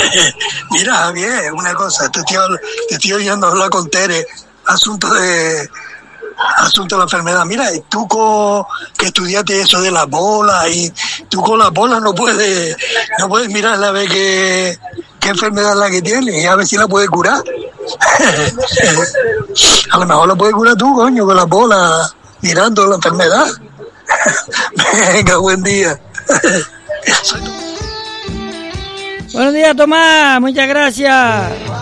Mira, Javier, una cosa, te estoy oyendo hablar con Tere, asunto de la enfermedad. Mira, tú que estudiaste eso de las bolas, y tú con las bolas no puedes mirar a ver qué enfermedad es la que tiene y a ver si la puedes curar. A lo mejor la puedes curar tú, coño, con las bolas, mirando la enfermedad. Venga, buen día. Buenos días, Tomás, muchas gracias.